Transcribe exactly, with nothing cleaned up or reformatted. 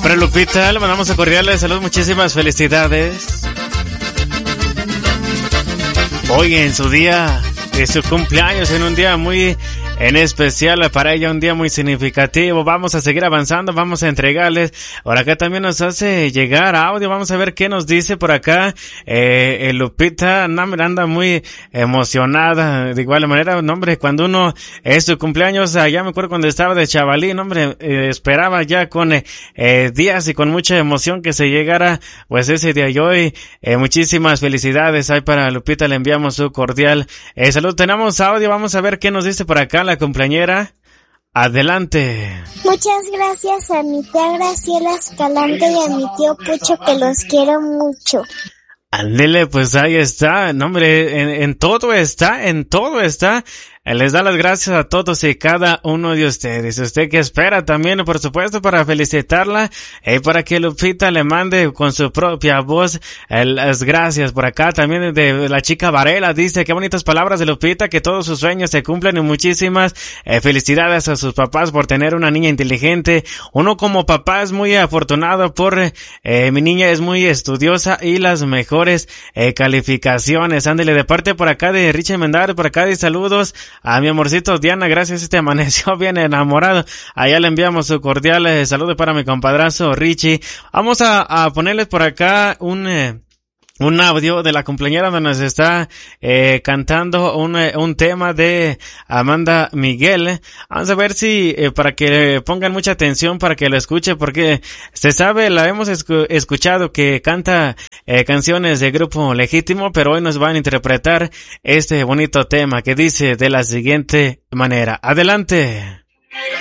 para Lupita le mandamos a cordiales salud, muchísimas felicidades. Hoy en su día de su cumpleaños, en un día muy en especial para ella, un día muy significativo. Vamos a seguir avanzando, vamos a entregarles. Por acá también nos hace llegar audio, vamos a ver qué nos dice por acá. Eh, eh, Lupita nombre, anda muy emocionada, de igual manera, nombre, cuando uno es su cumpleaños, allá me acuerdo cuando estaba de chavalín, hombre, eh, esperaba ya con eh, eh, días y con mucha emoción que se llegara pues ese día. Y hoy eh, muchísimas felicidades ahí para Lupita, le enviamos su cordial eh, salud. Tenemos audio, vamos a ver qué nos dice por acá la cumpleañera. Adelante. Muchas gracias a mi tía Graciela Escalante y a mi tío Pucho, que los quiero mucho. Ándele, pues ahí está, no hombre, en, en todo está, en todo está. Les da las gracias a todos y cada uno de ustedes. Usted que espera también, por supuesto, para felicitarla y para que Lupita le mande con su propia voz eh, las gracias. Por acá también de la chica Varela dice qué bonitas palabras de Lupita, que todos sus sueños se cumplen, y muchísimas eh, felicidades a sus papás por tener una niña inteligente. Uno como papá es muy afortunado por eh, mi niña es muy estudiosa y las mejores eh, calificaciones. Ándele, de parte por acá de Richie Mendar, por acá de saludos a mi amorcito Diana, gracias, este amaneció bien enamorado. Allá le enviamos su cordial eh, saludo para mi compadrazo Richie. Vamos a, a ponerles por acá un eh, un audio de la cumpleañera donde nos está eh, cantando un, eh, un tema de Amanda Miguel. Vamos a ver si eh, para que pongan mucha atención, para que lo escuche, porque se sabe, la hemos escu- escuchado que canta eh, canciones de Grupo Legítimo, pero hoy nos van a interpretar este bonito tema que dice de la siguiente manera. Adelante.